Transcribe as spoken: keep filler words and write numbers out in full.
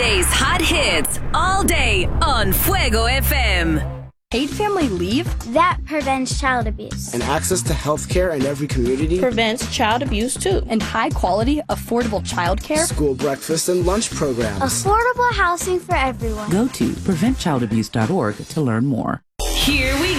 Today's hot hits all day on Fuego F M. Paid family leave? That prevents child abuse. And access to health care in every community prevents child abuse too. And high quality, affordable child care? School breakfast and lunch programs. Affordable housing for everyone. Go to prevent child abuse dot org to learn more. Here we